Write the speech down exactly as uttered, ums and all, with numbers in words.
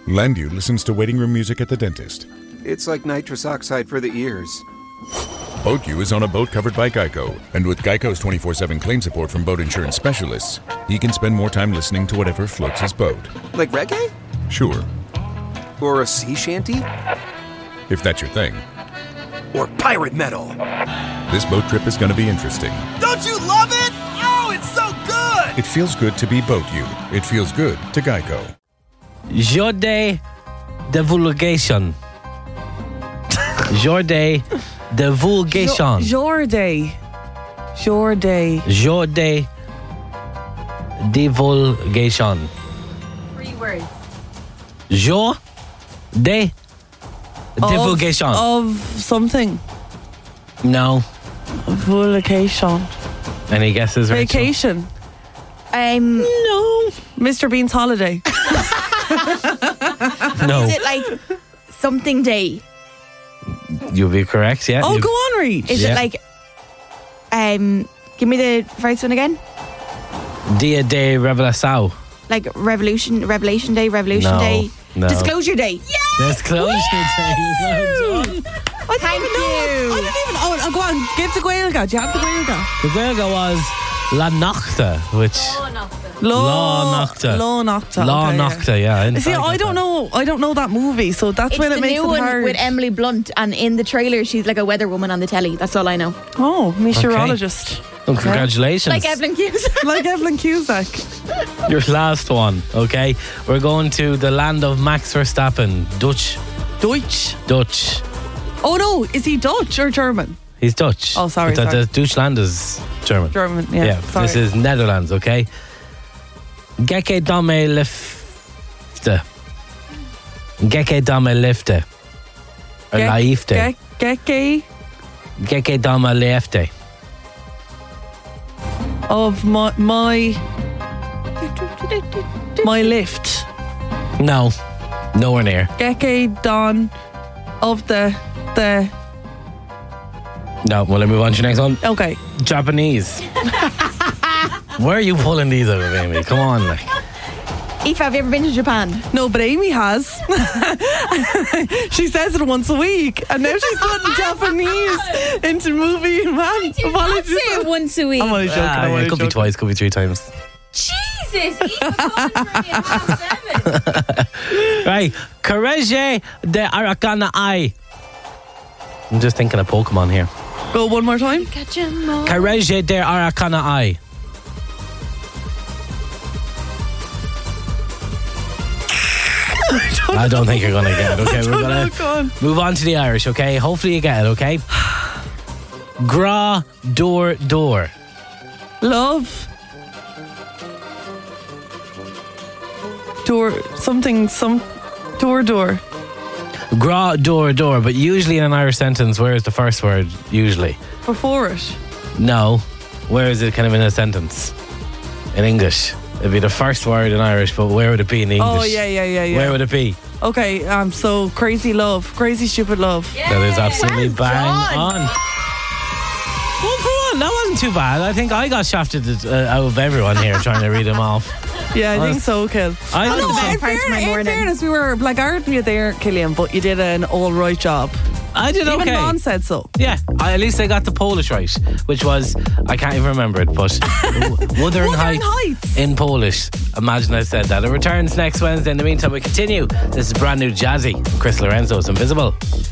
Landu listens to waiting room music at the dentist. It's like nitrous oxide for the ears. BoatU is on a boat covered by Geico. And with Geico's twenty-four seven claim support from boat insurance specialists, he can spend more time listening to whatever floats his boat. Like reggae? Sure. Or a sea shanty? If that's your thing. Or pirate metal? This boat trip is going to be interesting. Don't you love it? Oh, it's so good! It feels good to be BoatU. It feels good to Geico. Journée divulgation. Journée divulgation. Journée. Journée. Journée divulgation. Three words. Jour de divulgation. Of, of something. No. Vacation. Any guesses, Rachel? Vacation. Um, No. Mister Bean's holiday. No. Is it like something day? You'll be correct, yeah. Oh, You- go on, Reach. Is Yeah. it like, um, give me the first one again? Dia de Revelação. Like Revolution, Revelation Day, Revolution No, Day, no. Disclosure Day. Yeah. Disclosure Day. Well done. Thank you. I didn't even. Oh, oh, go on. Give the Gaelga. Do you have the Gaelga? The Gaeilge was La Nocta, which... Law Nocta. Law Nocta. Law okay, yeah. Nocta, yeah. didn't See, I I get don't that. know. I don't know that movie, so that's It's when the it makes new it one hard. with Emily Blunt, and in the trailer she's like a weather woman on the telly. That's all I know. Oh, meteorologist. Well, congratulations. Like Evelyn Cusack. Like Evelyn Cusack. Your last one, okay? We're going to the land of Max Verstappen. Dutch. Deutsch. Dutch. Oh no, is he Dutch or German? He's Dutch. Oh, sorry, But sorry. the Deutschland is German. German, yeah. Yeah, sorry. this is Netherlands, okay? Gekke dame lifte. Gekke dame lifte. Or Gek- laifte. Gek- Gekke Gekke dame lifte. of my my my lift. No, nowhere near. Gekke Don of the the. No, well, let me move on to your next one. Okay. Japanese. Where are you pulling these out of, Amy? Come on, like. Aoife, have you ever been to Japan? No, but Amy has. She says it once a week, and now she's putting Japanese into movie. Man, apologies. Say it once a week. I'm only joking. Ah, I'm yeah, only it could be joking. twice, could be three times. Jesus, Aoife coming for me at half seven. Right, Courage de Aracana Ai. I'm just thinking of Pokemon here. Go one more time. Catch 'em all. Courage de Aracana Ai. I don't think you're going to get it, okay? We're don't going know, to go on. move on to the Irish, okay? Hopefully you get it, okay? Gra door door. Love. Door. Something. Some. Door. Door. Gra door door, but usually in an Irish sentence, where is the first word usually? Before it. No. Where is it kind of in a sentence? In English. It'd be the first word in Irish, but where would it be in English? Oh yeah, yeah, yeah, yeah. Where would it be? Okay. Um. So crazy love. Crazy stupid love. That is absolutely well bang done. on. One for one. That wasn't too bad. I think I got shafted uh, out of everyone here trying to read them off. Yeah, I Honest- think so, Kill. I Oh, think no, so. in, Part of my fairness, in morning. fairness, we were like arguing you there, Killian, but you did an all right job. I did Even okay. Ron said so. Yeah, I, at least I got the Polish right, which was, I can't even remember it, but Wuthering Wuthering Heights, Heights. in Polish. Imagine I said that. It returns next Wednesday. In the meantime, we continue. This is brand new Jazzy. Chris Lorenzo's Invisible.